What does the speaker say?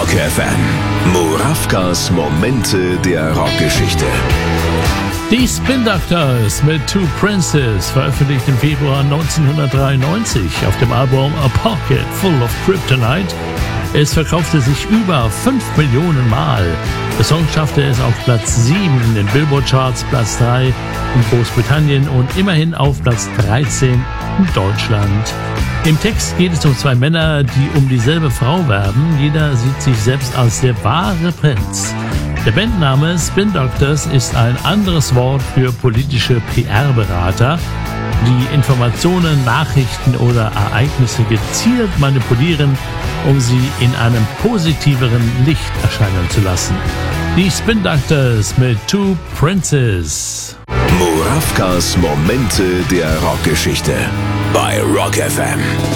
Rock FM. Murawkas Momente der Rockgeschichte. Die Spin Doctors mit Two Princes, veröffentlicht im Februar 1993 auf dem Album A Pocket Full of Kryptonite. Es verkaufte sich über 5 Millionen Mal. Der Song schaffte es auf Platz 7 in den Billboard-Charts, Platz 3 in Großbritannien und immerhin auf Platz 13 in Deutschland. Im Text geht es um 2 Männer, die um dieselbe Frau werben. Jeder sieht sich selbst als der wahre Prinz. Der Bandname Spin Doctors ist ein anderes Wort für politische PR-Berater, die Informationen, Nachrichten oder Ereignisse gezielt manipulieren, um sie in einem positiveren Licht erscheinen zu lassen. Die Spin Doctors mit Two Princes. Murawkas Momente der Rockgeschichte bei Rock FM.